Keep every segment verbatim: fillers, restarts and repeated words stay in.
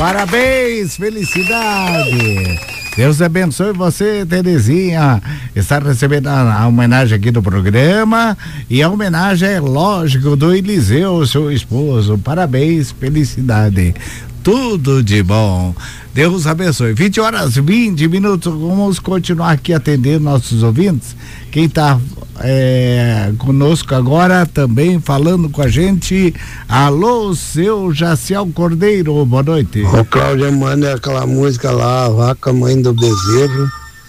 Parabéns, felicidade. Deus abençoe você, Terezinha. Está recebendo a, a homenagem aqui do programa. E a homenagem é, lógico, do Eliseu, seu esposo. Parabéns, felicidade. Tudo de bom. Deus abençoe. vinte horas, vinte minutos. Vamos continuar aqui atendendo nossos ouvintes. Quem está é, conosco agora também falando com a gente. Alô, seu Jaciel Cordeiro. Boa noite. O Cláudio manda aquela música lá, Vaca Mãe do Bezerro.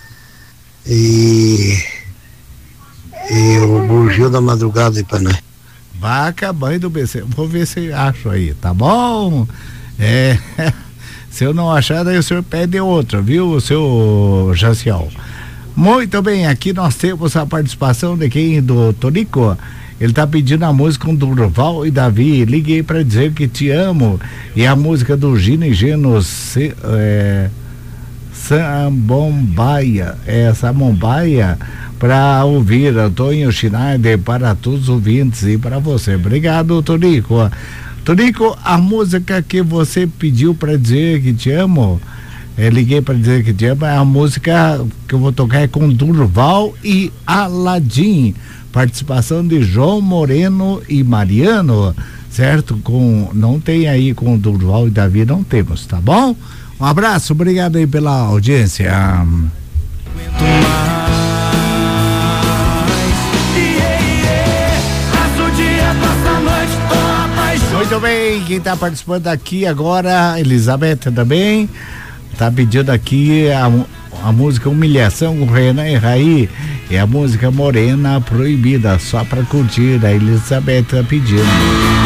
E. E o Bugio da Madrugada aí pra nós. Vaca Mãe do Bezerro. Vou ver se acho aí, tá bom? É, se eu não achar, daí o senhor pede outra, viu, o seu Jaciel? Muito bem, aqui nós temos a participação de quem? Do Tonico. Ele tá pedindo a música com Durval e Davi. Liguei para dizer que te amo. E a música do Gino e Gino se, é, Samambaia, é Samambaia, para ouvir Antônio Schneider, para todos os ouvintes e para você. Obrigado, Tonico. Tonico, a música que você pediu para dizer que te amo, é, liguei para dizer que te amo, é a música que eu vou tocar é com Durval e Aladim, participação de João Moreno e Mariano, certo? Com, não tem aí com Durval e Davi, não temos, tá bom? Um abraço, obrigado aí pela audiência. Muito bem, quem está participando aqui agora, Elizabeth também, está pedindo aqui a, a música Humilhação com Renan e Raí, e a música Morena Proibida, só para curtir, a Elizabeth está pedindo.